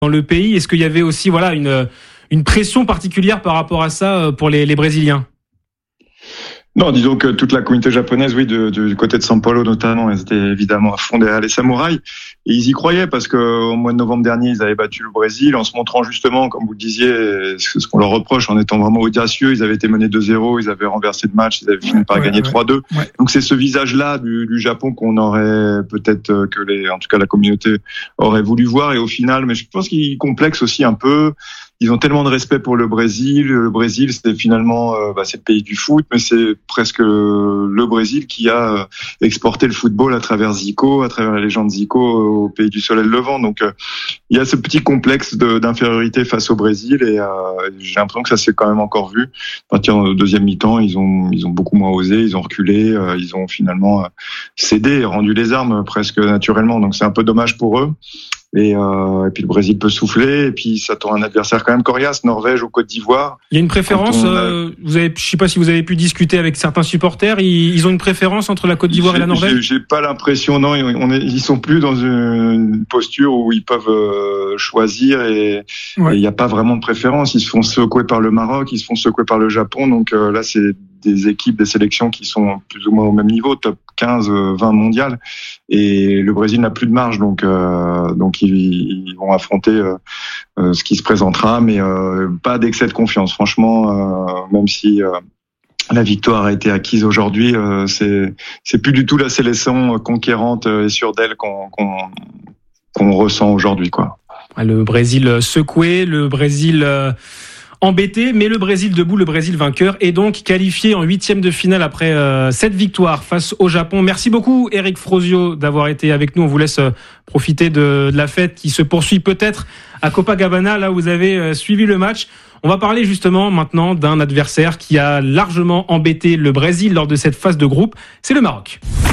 dans le pays. Est-ce qu'il y avait aussi une pression particulière par rapport à ça pour les Brésiliens? Non, disons que toute la communauté japonaise, oui, du côté de São Paulo notamment, ils étaient évidemment à fond derrière les samouraïs. Et ils y croyaient parce que au mois de novembre dernier, ils avaient battu le Brésil en se montrant justement, comme vous le disiez, ce qu'on leur reproche en étant vraiment audacieux. Ils avaient été menés 2-0, ils avaient renversé le match, ils avaient fini par gagner 3-2. Ouais. Donc c'est ce visage-là du Japon qu'on aurait peut-être en tout cas la communauté aurait voulu voir. Et au final, mais je pense qu'ils complexent aussi un peu. Ils ont tellement de respect pour le Brésil. Le Brésil, c'est finalement, c'est le pays du foot, mais c'est presque le Brésil qui a exporté le football à travers Zico, à travers la légende Zico au pays du soleil levant. Donc, il y a ce petit complexe d'infériorité face au Brésil et j'ai l'impression que ça s'est quand même encore vu. À partir du deuxième mi-temps, ils ont beaucoup moins osé, ils ont reculé, ils ont finalement cédé et rendu les armes presque naturellement. Donc, c'est un peu dommage pour eux. Et puis le Brésil peut souffler et puis ça tourne un adversaire quand même coriace, Norvège ou Côte d'Ivoire. Il y a une préférence, je sais pas si vous avez pu discuter avec certains supporters, ils ont une préférence entre la Côte d'Ivoire et la Norvège? J'ai pas l'impression, non, ils sont plus dans une posture où ils peuvent choisir et il y a pas vraiment de préférence, ils se font secouer par le Maroc, ils se font secouer par le Japon, donc là c'est des équipes, des sélections qui sont plus ou moins au même niveau, top 15, 20 mondial, et le Brésil n'a plus de marge, donc ils vont affronter ce qui se présentera, mais pas d'excès de confiance. Franchement, même si la victoire a été acquise aujourd'hui, c'est plus du tout la sélection conquérante et sûre d'elle qu'on ressent aujourd'hui, quoi. Le Brésil secoué, le Brésil embêté, mais le Brésil debout, le Brésil vainqueur, est donc qualifié en 8e de finale après cette victoire face au Japon. Merci beaucoup Eric Frosio d'avoir été avec nous. On vous laisse profiter de la fête qui se poursuit peut-être à Copacabana, là où vous avez suivi le match. On va parler justement maintenant d'un adversaire qui a largement embêté le Brésil lors de cette phase de groupe, c'est le Maroc.